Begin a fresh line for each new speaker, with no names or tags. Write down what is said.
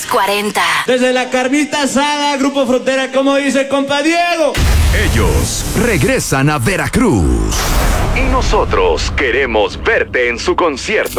40.
Desde la carnita asada, Grupo Frontera, como dice compa Diego.
Ellos regresan a Veracruz. Y nosotros queremos verte en su concierto.